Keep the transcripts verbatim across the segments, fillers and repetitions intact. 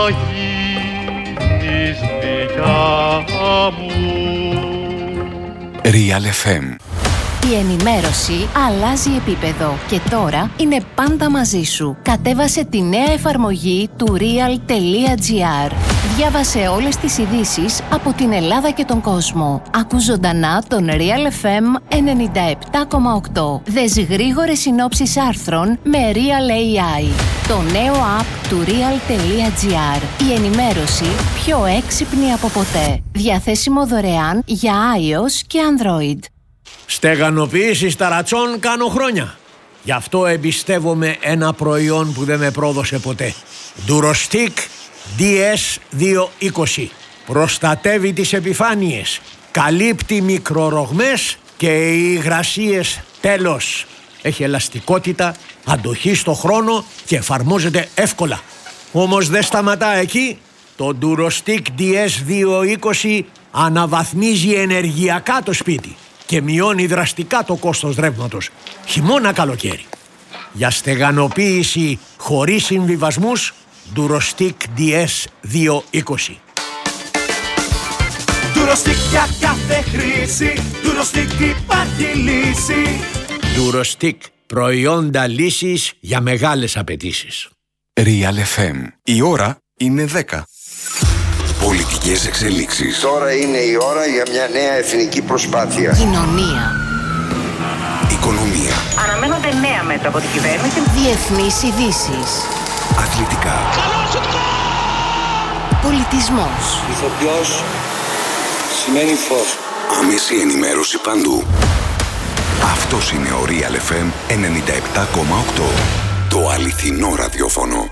Real εφ εμ. Η ενημέρωση αλλάζει επίπεδο και τώρα είναι πάντα μαζί σου. Κατέβασε τη νέα εφαρμογή του real.gr. Διάβασε όλες τις ειδήσεις από την Ελλάδα και τον κόσμο. Ακού ζωντανά τον Real εφ εμ ενενήντα επτά κόμμα οκτώ. Δες γρήγορες συνόψεις άρθρων με Real έι άι. Το νέο app του real.gr. Η ενημέρωση πιο έξυπνη από ποτέ. Διαθέσιμο δωρεάν για iOS και Android. Στεγανοποίηση ταρατσών κάνω χρόνια. Γι' αυτό εμπιστεύομαι ένα προϊόν που δεν με πρόδωσε ποτέ. Durostic ντι ες διακόσια είκοσι. Προστατεύει τις επιφάνειες, καλύπτει μικρορογμές και οι υγρασίες τέλος. Έχει ελαστικότητα, αντοχή στο χρόνο και εφαρμόζεται εύκολα. Όμως δεν σταματά εκεί. Το Durostic ντι ες διακόσια είκοσι αναβαθμίζει ενεργειακά το σπίτι και μειώνει δραστικά το κόστος ρεύματος, χειμώνα καλοκαίρι. Για στεγανοποίηση χωρίς συμβιβασμούς, Durostic ντι ες διακόσια είκοσι. Durostic για κάθε χρήση, Durostic υπάρχει λύση. Durostic, προϊόντα λύσης για μεγάλες απαιτήσεις. Real εφ εμ. Η ώρα είναι δέκα. Πολιτικές εξελίξεις. Τώρα είναι η ώρα για μια νέα εθνική προσπάθεια. Κοινωνία. Οικονομία. Αναμένονται νέα μέτρα από την κυβέρνηση. Διεθνείς ειδήσεις. Αθλητικά. Πολιτισμός. Ηθοποιός σημαίνει φως. Άμεση ενημέρωση παντού. Αυτός είναι ο Real εφ εμ ενενήντα επτά κόμμα οκτώ. Το αληθινό ραδιόφωνο.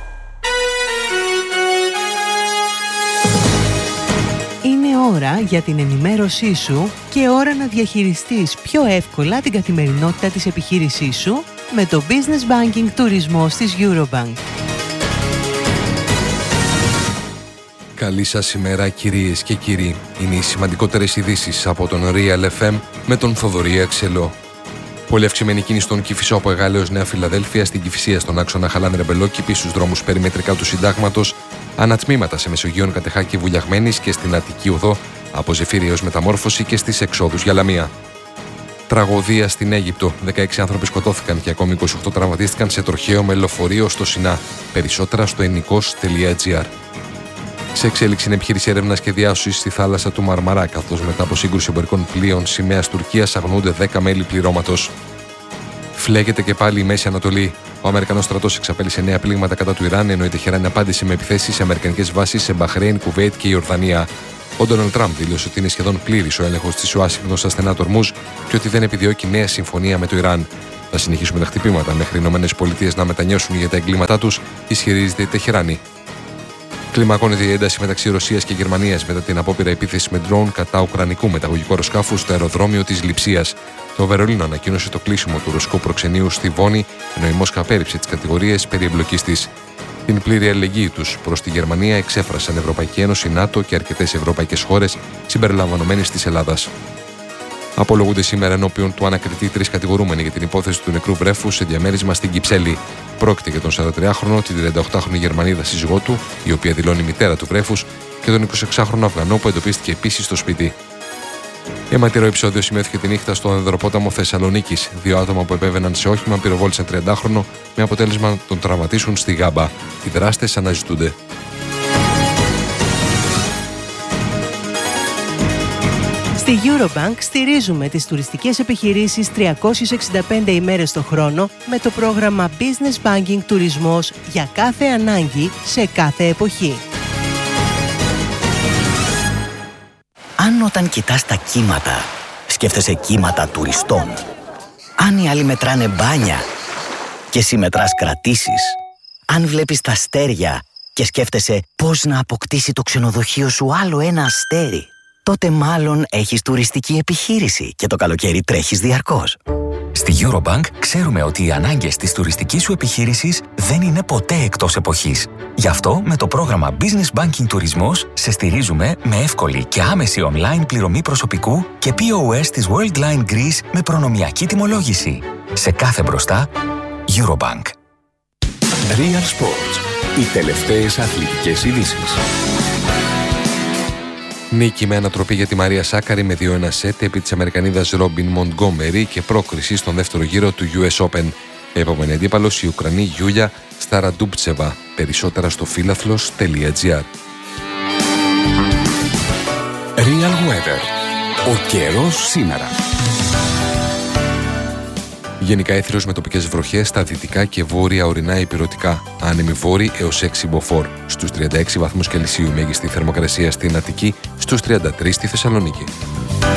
Είναι ώρα για την ενημέρωσή σου και ώρα να διαχειριστείς πιο εύκολα την καθημερινότητα της επιχείρησής σου με το Business Banking Τουρισμός της Eurobank. Καλή σας ημέρα κυρίες και κύριοι. Είναι οι σημαντικότερες ειδήσεις από τον Real εφ εμ με τον Θοδωρή Αξελό. Πολύ αυξημένη κίνηση στον Κηφισό από Εγάλεως Νέα Φιλαδέλφια, στην Κηφισία στον άξονα Χαλάνδρε Ρεμπελόκηπη, στους δρόμους περιμετρικά του Συντάγματος, ανατμήματα σε Μεσογείων Κατεχάκη Βουλιαγμένης και στην Αττική Οδό, από Ζεφύρι έως Μεταμόρφωση και στις εξόδους για Λαμία. Τραγωδία στην Αίγυπτο. δεκαέξι άνθρωποι σκοτώθηκαν και ακόμη είκοσι οκτώ τραυματίστηκαν σε τροχαίο με λεωφορείο στο Σινά. Περισσότερα στο ενικός τελεία τζι άρ. Σε εξέλιξη είναι επιχείρηση έρευνας και διάσωσης στη θάλασσα του Μαρμαρά, καθώς μετά από σύγκρουση εμπορικών πλοίων σημαίας Τουρκίας αγνοούνται δέκα μέλη πληρώματος. Φλέγεται και πάλι η Μέση Ανατολή. Ο Αμερικανός στρατός εξαπέλυσε νέα πλήγματα κατά του Ιράν, ενώ η Τεχεράνη απάντησε με επιθέσεις σε αμερικανικές βάσεις σε Μπαχρέιν, Κουβέιτ και Ιορδανία. Ο Ντόναλντ Τραμπ δήλωσε ότι είναι σχεδόν πλήρης ο έλεγχος της Ουάσιγκτον στα στενά του Ορμούζ και ότι δεν επιδιώκει νέα συμφωνία με το Ιράν. Θα συνεχίσουμε τα χτυπήματα μέχρι οι Ηνωμένες Πολιτείες να μετανιώσουν για τα εγκλήματά τους, ισχυρίζεται η Τεχεράνη. Κλιμακώνεται η ένταση μεταξύ Ρωσίας και Γερμανίας μετά την απόπειρα επίθεση με ντρόουν κατά ουκρανικού μεταγωγικού αεροσκάφου στο αεροδρόμιο της Λειψίας. Το Βερολίνο ανακοίνωσε το κλείσιμο του ρωσικού προξενείου στη Βόνη, ενώ η Μόσχα απέρριψε τις κατηγορίες περί εμπλοκής της. Την πλήρη αλληλεγγύη τους προς τη Γερμανία εξέφρασαν Ευρωπαϊκή Ένωση, ΝΑΤΟ και αρκετές ευρωπαϊκές χώρες, συμπεριλαμβανομένης της Ελλάδας. Απολογούνται σήμερα ενώπιον του ανακριτή τρεις κατηγορούμενοι για την υπόθεση του νεκρού βρέφου σε διαμέρισμα στην Κυψέλη. Πρόκειται για τον σαραντατριάχρονο, την τριανταοκτάχρονη Γερμανίδα σύζυγό του, η οποία δηλώνει μητέρα του βρέφους, και τον εικοσιεξάχρονο Αφγανό που εντοπίστηκε επίσης στο σπίτι. Αιματηρό επεισόδιο σημειώθηκε τη νύχτα στο Ανδροπόταμο Θεσσαλονίκης. Δύο άτομα που επέβαιναν σε όχημα πυροβόλησαν τριαντάχρονο με αποτέλεσμα να τον τραυματίσουν στη Γάμπα. Οι δράστες αναζητούνται. Στη Eurobank στηρίζουμε τις τουριστικές επιχειρήσεις τριακόσιες εξήντα πέντε ημέρες το χρόνο με το πρόγραμμα Business Banking Τουρισμός για κάθε ανάγκη σε κάθε εποχή. Αν όταν κοιτάς τα κύματα, σκέφτεσαι κύματα τουριστών. Αν οι άλλοι μετράνε μπάνια και εσύ μετράς κρατήσεις. Αν βλέπεις τα αστέρια και σκέφτεσαι πώς να αποκτήσει το ξενοδοχείο σου άλλο ένα αστέρι, τότε μάλλον έχεις τουριστική επιχείρηση και το καλοκαίρι τρέχεις διαρκώς. Στη Eurobank ξέρουμε ότι οι ανάγκες της τουριστικής σου επιχείρησης δεν είναι ποτέ εκτός εποχής. Γι' αυτό με το πρόγραμμα Business Banking Τουρισμός σε στηρίζουμε με εύκολη και άμεση online πληρωμή προσωπικού και πι ο ες της Worldline Greece με προνομιακή τιμολόγηση. Σε κάθε μπροστά, Eurobank. Real Sports. Οι τελευταίες αθλητικές ειδήσεις. Νίκη με ανατροπή για τη Μαρία Σάκαρη με δύο ένα σετ επί της Αμερικανίδας Ρόμπιν Μοντγκόμερι και πρόκριση στον δεύτερο γύρο του γιου ες Open. Επόμενη αντίπαλος η Ουκρανή Γιούλια Σταραντούπτσεβα. Περισσότερα στο φίλαθλος τελεία τζι άρ. Real Weather. Ο καιρός σήμερα. Γενικά έθριος με τοπικές βροχές στα δυτικά και βόρεια ορεινά ηπειρωτικά. Άνεμη βόρη έως έξι μποφόρ. Στους τριάντα έξι βαθμούς Κελσίου μέγιστη θερμοκρασία στην Αττική, στους τριάντα τρεις στη Θεσσαλονίκη.